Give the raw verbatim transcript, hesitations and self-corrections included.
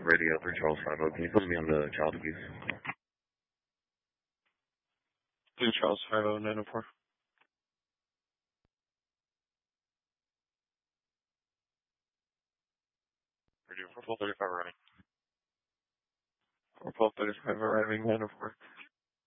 Radio three Charles five oh. Can you put me on the child abuse? three Charles five oh nine oh four. Radio four twelve thirty-five arriving. four twelve thirty-five arriving nine oh four.